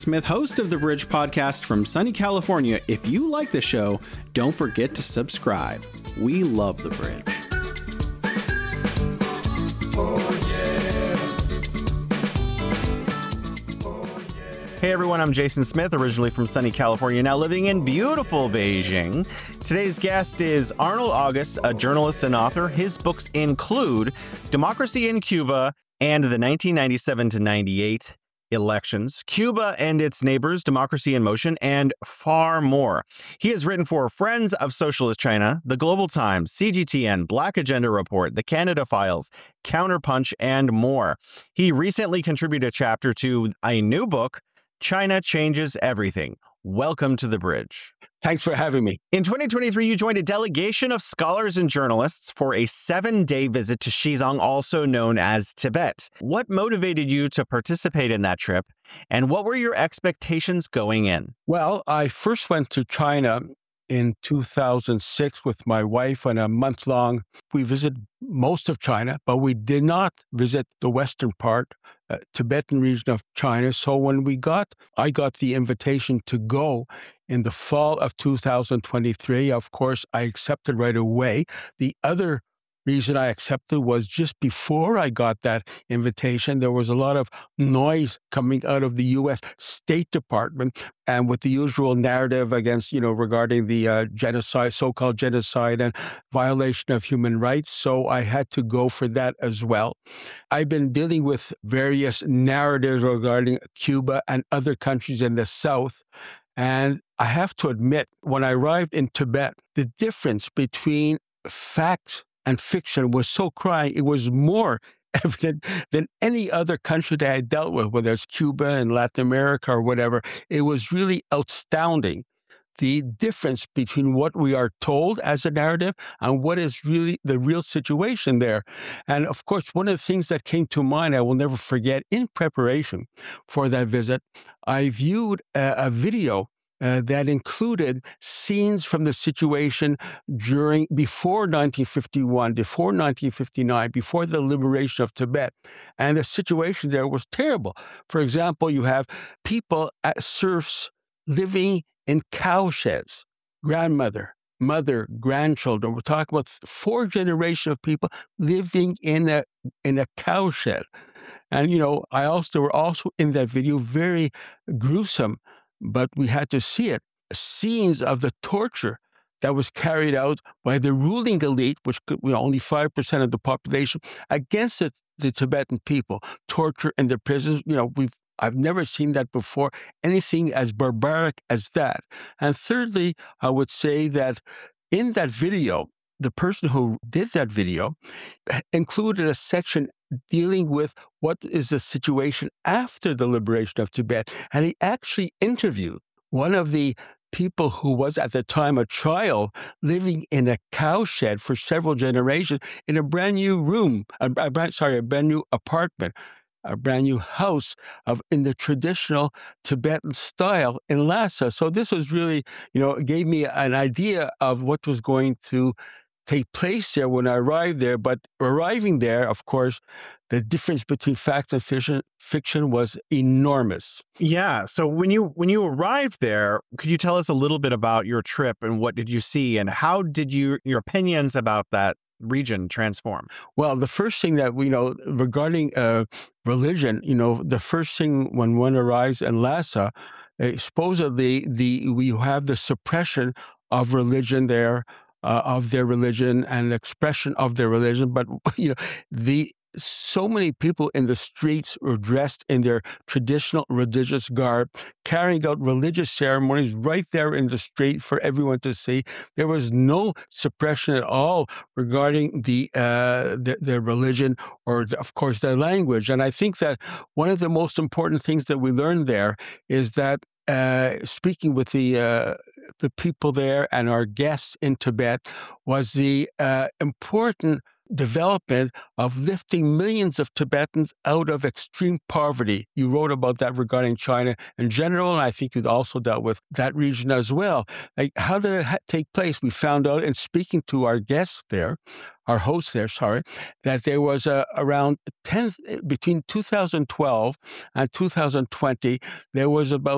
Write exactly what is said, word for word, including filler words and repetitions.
Smith, host of the Bridge podcast from sunny California. If you like the show, don't forget to subscribe. We love the Bridge. Hey everyone, I'm Jason Smith, originally from sunny California, now living in beautiful Beijing. Today's guest is Arnold August, a journalist and author. His books include Democracy in Cuba and the nineteen ninety-seven to ninety-eight elections, Cuba and its neighbors, Democracy in Motion, and far more. He has written for Friends of Socialist China, The Global Times, C G T N, Black Agenda Report, The Canada Files, Counterpunch, and more. He recently contributed a chapter to a new book, China Changes Everything. Welcome to The Bridge. Thanks for having me. In twenty twenty-three, you joined a delegation of scholars and journalists for a seven-day visit to Xizang, also known as Tibet. What motivated you to participate in that trip, and what were your expectations going in? Well, I first went to China in two thousand six with my wife on a month-long. We visited most of China, but we did not visit the western part, uh, Tibetan region of China. So when we got, I got the invitation to go in the fall of two thousand twenty-three. Of course, I accepted right away. The other reason I accepted was just before I got that invitation, there was a lot of noise coming out of the U S State Department, and with the usual narrative against, you know, regarding the uh, genocide, so-called genocide and violation of human rights. So I had to go for that as well. I've been dealing with various narratives regarding Cuba and other countries in the South. And I have to admit, when I arrived in Tibet, the difference between facts and fiction was so crying. It was more evident than any other country that I dealt with, whether it's Cuba and Latin America or whatever. It was really astounding, the difference between what we are told as a narrative and what is really the real situation there. And of course, one of the things that came to mind, I will never forget, in preparation for that visit, I viewed a, a video Uh, that included scenes from the situation during, before nineteen fifty-one, before nineteen fifty-nine, before the liberation of Tibet. And the situation there was terrible. For example, you have people, at serfs, living in cowsheds, grandmother, mother, grandchildren. We're talking about four generations of people living in a, in a cowshed. And, you know, I also, there were also in that video very gruesome, but we had to see it, scenes of the torture that was carried out by the ruling elite, which could, you know, only five percent of the population, against the, the Tibetan people, torture in their prisons. You know, we've I've never seen that before, anything as barbaric as that. And thirdly, I would say that in that video, the person who did that video included a section dealing with what is the situation after the liberation of Tibet. And he actually interviewed one of the people who was at the time a child living in a cowshed for several generations in a brand new room, a, a brand, sorry, a brand new apartment, a brand new house of in the traditional Tibetan style in Lhasa. So this was really, you know, it gave me an idea of what was going to take place there when I arrived there. But arriving there, of course, the difference between fact and fiction, fiction was enormous. Yeah. So when you when you arrived there, could you tell us a little bit about your trip and what did you see and how did you your opinions about that region transform? Well, the first thing that we know regarding uh, religion, you know, the first thing when one arrives in Lhasa, uh, supposedly the we have the suppression of religion there. Uh, of their religion and expression of their religion. But, you know, the so many people in the streets were dressed in their traditional religious garb, carrying out religious ceremonies right there in the street for everyone to see. There was no suppression at all regarding the, uh, the, their religion or, of course, their language. And I think that one of the most important things that we learned there is that Uh, speaking with the uh, the people there and our guests in Tibet was the uh, important development of lifting millions of Tibetans out of extreme poverty. You wrote about that regarding China in general, and I think you also dealt with that region as well. Like, how did it ha- take place? We found out in speaking to our guests there, our hosts there, sorry, that there was uh, around ten, between two thousand twelve and two thousand twenty, there was about